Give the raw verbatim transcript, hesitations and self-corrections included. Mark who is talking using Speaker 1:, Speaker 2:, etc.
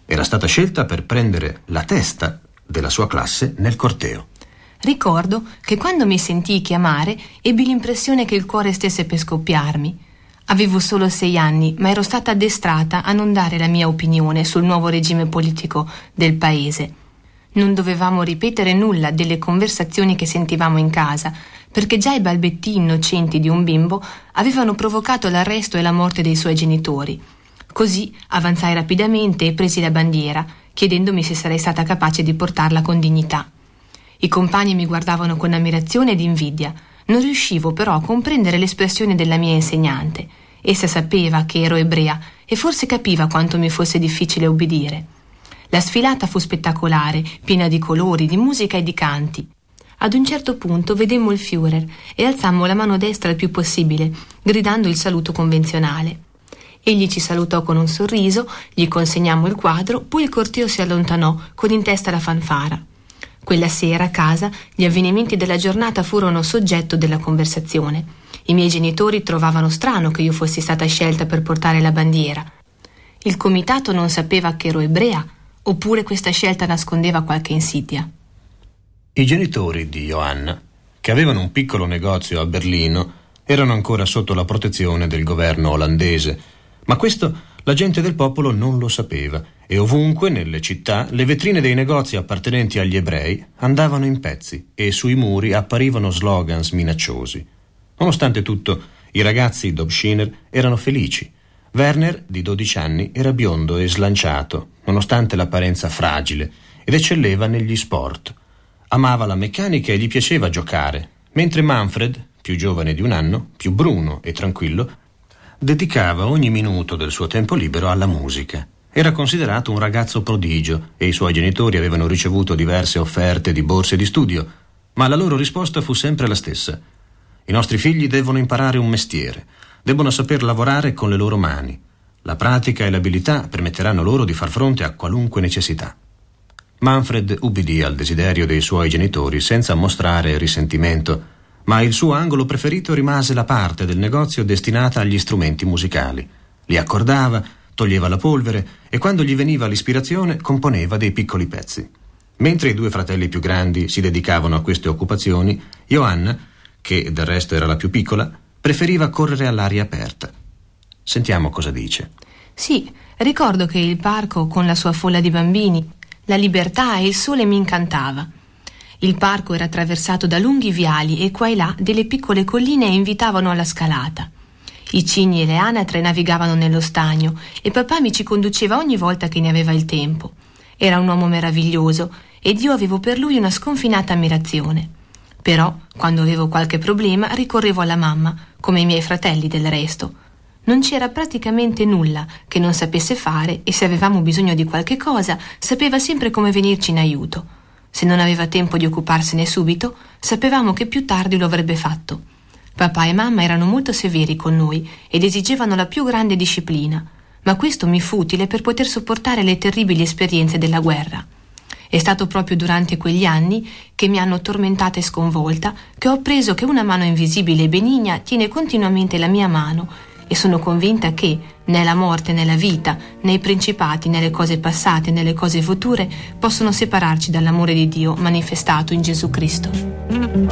Speaker 1: Era stata scelta per prendere la testa della sua classe nel corteo.
Speaker 2: Ricordo che quando mi sentii chiamare ebbi l'impressione che il cuore stesse per scoppiarmi. Avevo solo sei anni, ma ero stata addestrata a non dare la mia opinione sul nuovo regime politico del paese. Non dovevamo ripetere nulla delle conversazioni che sentivamo in casa, perché già i balbetti innocenti di un bimbo avevano provocato l'arresto e la morte dei suoi genitori. Così avanzai rapidamente e presi la bandiera, chiedendomi se sarei stata capace di portarla con dignità. I compagni mi guardavano con ammirazione ed invidia. Non riuscivo però a comprendere l'espressione della mia insegnante. Essa sapeva che ero ebrea e forse capiva quanto mi fosse difficile obbedire. La sfilata fu spettacolare, piena di colori, di musica e di canti. Ad un certo punto vedemmo il Führer e alzammo la mano destra il più possibile, gridando il saluto convenzionale. Egli ci salutò con un sorriso, gli consegnammo il quadro, poi il corteo si allontanò, con in testa la fanfara. Quella sera a casa gli avvenimenti della giornata furono soggetto della conversazione. I miei genitori trovavano strano che io fossi stata scelta per portare la bandiera. Il comitato non sapeva che ero ebrea, oppure questa scelta nascondeva qualche insidia.
Speaker 1: I genitori di Johanna, che avevano un piccolo negozio a Berlino, erano ancora sotto la protezione del governo olandese, ma questo la gente del popolo non lo sapeva e ovunque nelle città le vetrine dei negozi appartenenti agli ebrei andavano in pezzi e sui muri apparivano slogans minacciosi. Nonostante tutto, i ragazzi Dobschiner erano felici. Werner, di dodici anni, era biondo e slanciato, nonostante l'apparenza fragile, ed eccelleva negli sport. Amava la meccanica e gli piaceva giocare, mentre Manfred, più giovane di un anno, più bruno e tranquillo, dedicava ogni minuto del suo tempo libero alla musica. Era considerato un ragazzo prodigio e i suoi genitori avevano ricevuto diverse offerte di borse di studio, ma la loro risposta fu sempre la stessa. I nostri figli devono imparare un mestiere, debbono saper lavorare con le loro mani. La pratica e l'abilità permetteranno loro di far fronte a qualunque necessità. Manfred ubbidì al desiderio dei suoi genitori senza mostrare risentimento, ma il suo angolo preferito rimase la parte del negozio destinata agli strumenti musicali. Li accordava, toglieva la polvere e quando gli veniva l'ispirazione componeva dei piccoli pezzi. Mentre i due fratelli più grandi si dedicavano a queste occupazioni, Johanna, che del resto era la più piccola, preferiva correre all'aria aperta. Sentiamo cosa dice.
Speaker 2: Sì, ricordo che il parco con la sua folla di bambini, la libertà e il sole mi incantava. Il parco era attraversato da lunghi viali e qua e là delle piccole colline invitavano alla scalata. I cigni e le anatre navigavano nello stagno e papà mi ci conduceva ogni volta che ne aveva il tempo. Era un uomo meraviglioso ed io avevo per lui una sconfinata ammirazione. Però, quando avevo qualche problema, ricorrevo alla mamma, come i miei fratelli del resto. Non c'era praticamente nulla che non sapesse fare e se avevamo bisogno di qualche cosa, sapeva sempre come venirci in aiuto. Se non aveva tempo di occuparsene subito, sapevamo che più tardi lo avrebbe fatto. Papà e mamma erano molto severi con noi ed esigevano la più grande disciplina, ma questo mi fu utile per poter sopportare le terribili esperienze della guerra. È stato proprio durante quegli anni, che mi hanno tormentata e sconvolta, che ho appreso che una mano invisibile e benigna tiene continuamente la mia mano e sono convinta che né la morte né la vita, né i principati né le cose passate né le cose future possono separarci dall'amore di Dio manifestato in Gesù Cristo.